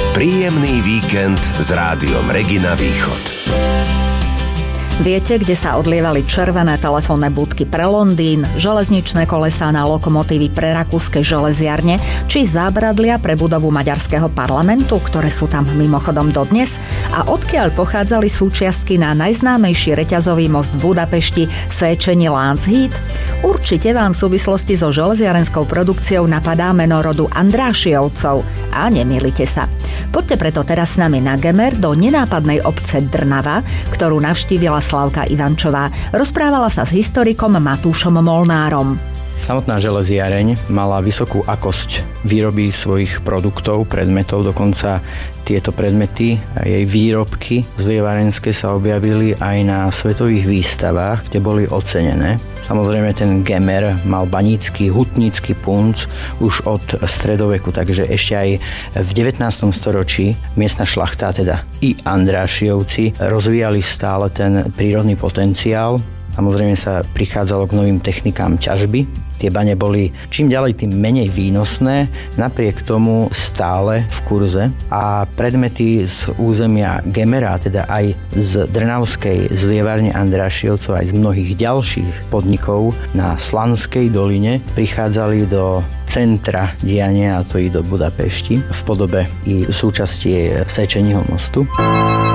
Príjemný víkend s Rádiom Regina Východ. Viete, kde sa odlievali červené telefónne budky pre Londýn, železničné kolesá na lokomotívy pre rakúske železiarne, či zábradlia pre budovu maďarského parlamentu, ktoré sú tam mimochodom dodnes? A odkiaľ pochádzali súčiastky na najznámejší reťazový most v Budapešti Széchenyi-Lánchíd? Určite vám v súvislosti so železiarenskou produkciou napadá meno rodu Andrášiovcov. A nemýlite sa. Poďte preto teraz s nami na Gemer do nenápadnej obce Drnava, ktorú navštívila Slavka Ivančová. Rozprávala sa s historikom Matúšom Molnárom. Samotná železiareň mala vysokú akosť výroby svojich produktov, predmetov, dokonca tieto predmety a jej výrobky zlievarenské sa objavili aj na svetových výstavách, kde boli ocenené. Samozrejme ten Gemer mal banícky, hutnícky punc už od stredoveku, takže ešte aj v 19. storočí miestna šlachta, teda i Andrášiovci, rozvíjali stále ten prírodný potenciál. Samozrejme sa prichádzalo k novým technikám ťažby. Tie bane boli čím ďalej tým menej výnosné, napriek tomu stále v kurze a predmety z územia Gemera, teda aj z Drnavskej zlievárne Andrášiovcov, aj z mnohých ďalších podnikov na Slanskej doline prichádzali do centra diania, a to i do Budapešti v podobe i súčasti Széchenyiho mostu.